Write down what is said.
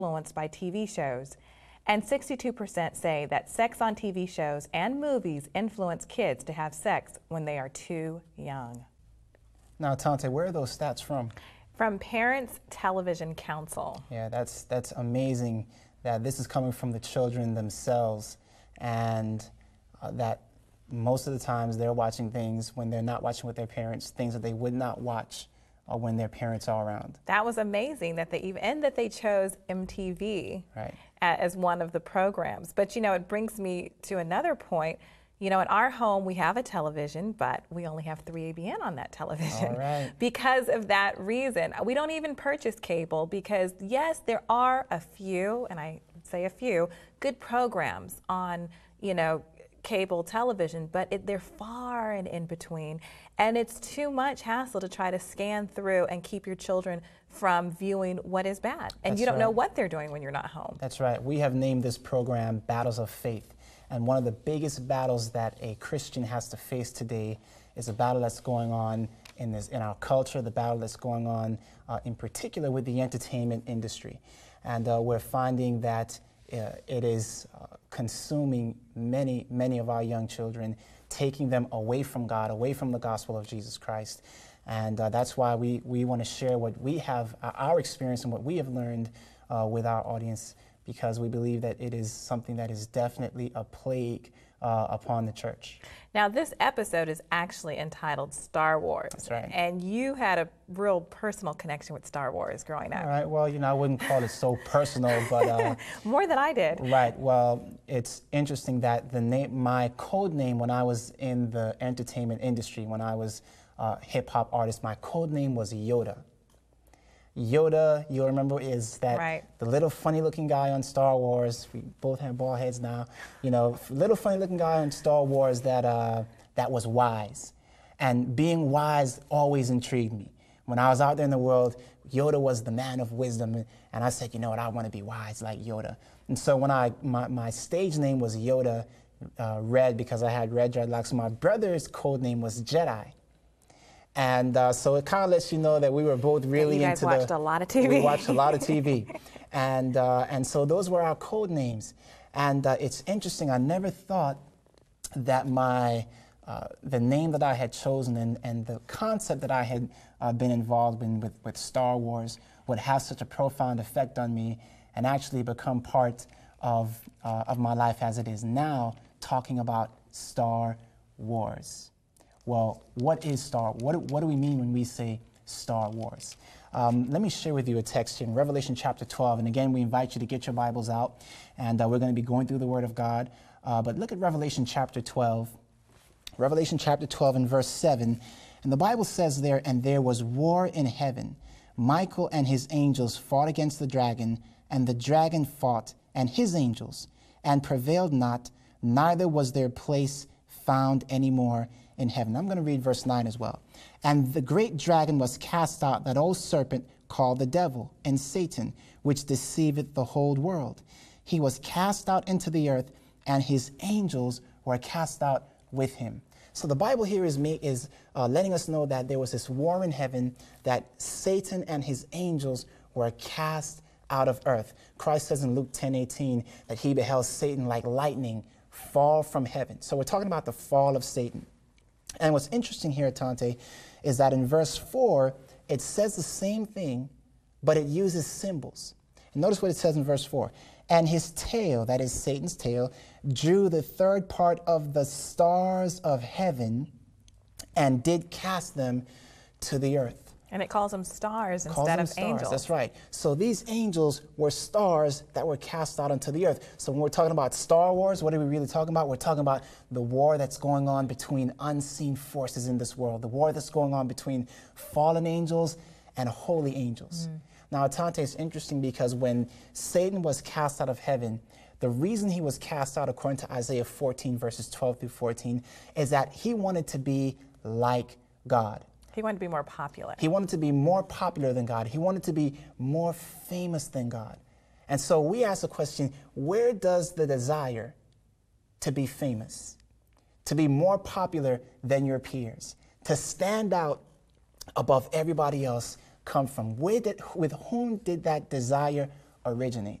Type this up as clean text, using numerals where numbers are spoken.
influenced by TV shows. And 62% say that sex on TV shows and movies influence kids to have sex when they are too young. Now, Tante, where are those stats from? From Parents Television Council. Yeah, that's amazing that this is coming from the children themselves, and that most of the times they're watching things when they're not watching with their parents, things that they would not watch when their parents are around. That was amazing that they chose MTV right. as one of the programs. But you know, it brings me to another point. You know, in our home, we have a television, but we only have 3ABN on that television. All right. Because of that reason. We don't even purchase cable because, yes, there are a few, and I say a few, good programs on, you know, cable television, but they're far and in between. And it's too much hassle to try to scan through and keep your children from viewing what is bad. And you don't know what they're doing when you're not home. That's right. We have named this program Battles of Faith. And one of the biggest battles that a Christian has to face today is a battle that's going on in our culture, the battle that's going on in particular with the entertainment industry. And we're finding that it is consuming many of our young children, taking them away from God, away from the gospel of Jesus Christ. And that's why we want to share what we have, our experience and what we have learned with our audience, because we believe that it is something that is definitely a plague upon the church. Now, this episode is actually entitled Star Wars. That's right. And you had a real personal connection with Star Wars growing up. All right. Well, you know, I wouldn't call it so personal, but... More than I did. Right. Well, it's interesting that my code name when I was in the entertainment industry, when I was a hip-hop artist, my code name was Yoda. Yoda, you'll remember, is that the little funny-looking guy on Star Wars. We both have bald heads now. You know, little funny-looking guy on Star Wars that was wise. And being wise always intrigued me. When I was out there in the world, Yoda was the man of wisdom, and I said, you know what, I want to be wise like Yoda. And so when my stage name was Yoda, red, because I had red dreadlocks. My brother's code name was Jedi. And so it kind of lets you know that we were both really into You guys watched a lot of TV. We watched a lot of TV. And so those were our code names. And it's interesting, I never thought that the name that I had chosen and the concept that I had been involved in with Star Wars would have such a profound effect on me and actually become part of my life as it is now, talking about Star Wars. Well, what is what do we mean when we say Star Wars? Let me share with you a text here in Revelation chapter 12. And again, we invite you to get your Bibles out, and we're going to be going through the Word of God. But look at Revelation chapter 12. Revelation chapter 12 and verse 7. And the Bible says there, and there was war in heaven. Michael and his angels fought against the dragon, and the dragon fought and his angels, and prevailed not, neither was their place found any more in heaven. I'm going to read verse 9 as well. And the great dragon was cast out, that old serpent called the devil and Satan, which deceiveth the whole world. He was cast out into the earth, and his angels were cast out with him. So the Bible here is letting us know that there was this war in heaven, that Satan and his angels were cast out of earth. Christ says in Luke 10:18 that he beheld Satan like lightning fall from heaven. So we're talking about the fall of Satan. And what's interesting here, Tante, is that in verse 4, it says the same thing, but it uses symbols. And notice what it says in verse 4. And his tail, that is Satan's tail, drew the third part of the stars of heaven and did cast them to the earth. And it calls them stars instead of angels. That's right. So these angels were stars that were cast out onto the earth. So when we're talking about Star Wars, what are we really talking about? We're talking about the war that's going on between unseen forces in this world, the war that's going on between fallen angels and holy angels. Now, Tante, it's interesting because when Satan was cast out of heaven, the reason he was cast out, according to Isaiah 14, verses 12 through 14, is that he wanted to be like God. He wanted to be more popular. He wanted to be more popular than God. He wanted to be more famous than God. And so we ask the question, where does the desire to be famous, to be more popular than your peers, to stand out above everybody else come from? With whom did that desire originate.